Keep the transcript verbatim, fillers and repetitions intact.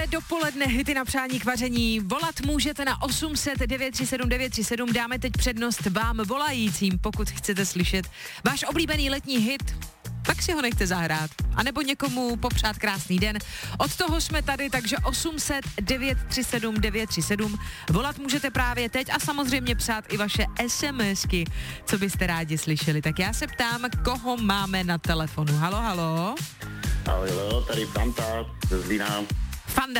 dopoledne, hity na přání k vaření. Volat můžete na osm set devět tři sedm devět tři sedm. Dáme teď přednost vám volajícím, pokud chcete slyšet váš oblíbený letní hit, tak si ho nechte zahrát. A nebo někomu popřát krásný den. Od toho jsme tady, takže osm set devět tři sedm devět tři sedm. Volat můžete právě teď a samozřejmě psát i vaše SMSky, co byste rádi slyšeli. Tak já se ptám, koho máme na telefonu. Halo, halo. Ahoj, Leo, tady Fanta ze Zlína. Fanda.